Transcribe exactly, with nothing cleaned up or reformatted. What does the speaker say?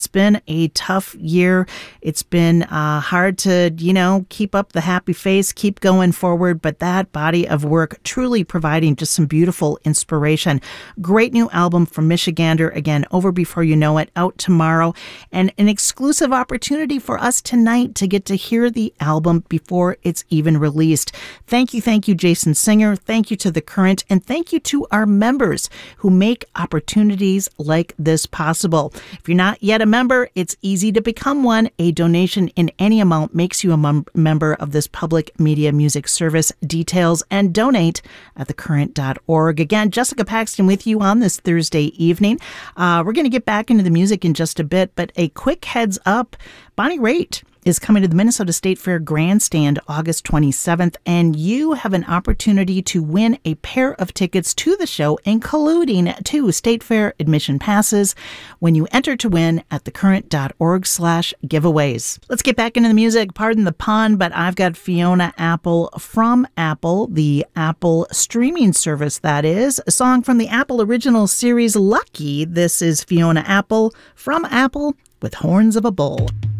It's been a tough year. It's been uh, hard to, you know, keep up the happy face, keep going forward. But that body of work truly providing just some beautiful inspiration. Great new album from Michigander. Again, Over Before You Know It, out tomorrow. And an exclusive opportunity for us tonight to get to hear the album before it's even released. Thank you, thank you, Jason Singer. Thank you to The Current. And thank you to our members who make opportunities like this possible. If you're not yet a member, it's easy to become one. A donation in any amount makes you a mem- member of this public media music service. Details and donate at the current dot org. Again, Jessica Paxton with you on this Thursday evening. Uh, we're going to get back into the music in just a bit, but a quick heads up. Bonnie Raitt is coming to the Minnesota State Fair Grandstand August twenty-seventh, and you have an opportunity to win a pair of tickets to the show, including two State Fair admission passes, when you enter to win at the current dot org slash giveaways. Let's get back into the music. Pardon the pun, but I've got Fiona Apple from Apple, the Apple streaming service, that is. A song from the Apple original series Lucky. This is Fiona Apple from Apple with Horns of a Bull.